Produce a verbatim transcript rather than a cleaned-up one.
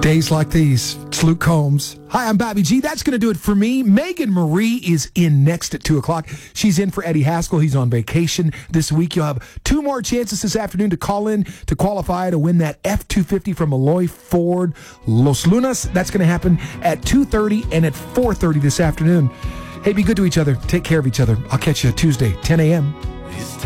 Days like these. It's Luke Combs. Hi, I'm Bobby G. That's going to do it for me. Megan Marie is in next at two o'clock. She's in for Eddie Haskell. He's on vacation this week. You'll have two more chances this afternoon to call in to qualify to win that F two fifty from Malloy Ford Los Lunas. That's going to happen at two thirty and at four thirty this afternoon. Hey, be good to each other. Take care of each other. I'll catch you Tuesday, ten a.m.